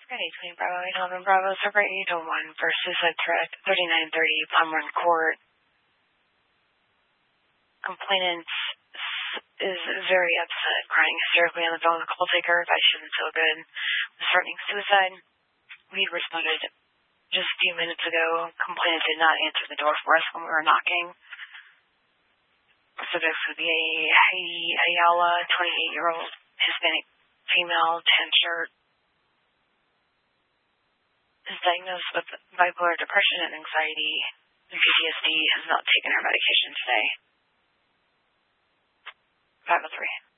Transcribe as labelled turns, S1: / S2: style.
S1: Friday, 20 Bravo 811 Bravo, Server 801 for suicide threat, 3930 Palm Run Court. Complainant is very upset, crying hysterically on the phone with the call taker. That shouldn't feel good. Was threatening suicide. We responded just a few minutes ago. Complainant did not answer the door for us when we were knocking. Subjects would be a Ayala, 28-year-old Hispanic female, tan shirt. Is diagnosed with bipolar depression and anxiety and PTSD. Has not taken her medication today. 503.